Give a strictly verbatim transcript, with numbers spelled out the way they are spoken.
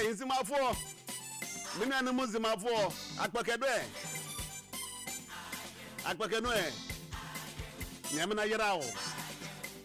insimafo me nua mu zimafo akpakedo e akpakeno e nyame na yerawo